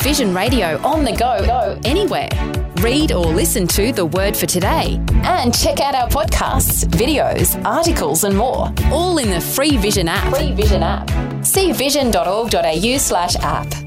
Vision Radio on the go, anywhere. Read or listen to The Word for Today and check out our podcasts, videos, articles and more, all in the free Vision app. See vision.org.au/app.